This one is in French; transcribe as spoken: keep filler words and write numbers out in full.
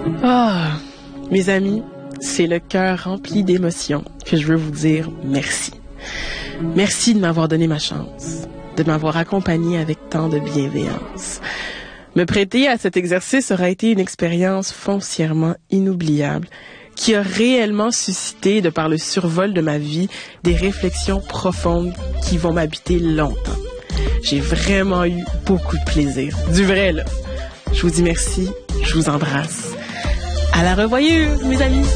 Ah, mes amis, c'est le cœur rempli d'émotions que je veux vous dire merci. Merci de m'avoir donné ma chance, de m'avoir accompagné avec tant de bienveillance. Me prêter à cet exercice aura été une expérience foncièrement inoubliable qui a réellement suscité, de par le survol de ma vie, des réflexions profondes qui vont m'habiter longtemps. J'ai vraiment eu beaucoup de plaisir. Du vrai, là. Je vous dis merci, je vous embrasse. À la revoyure, mes amis!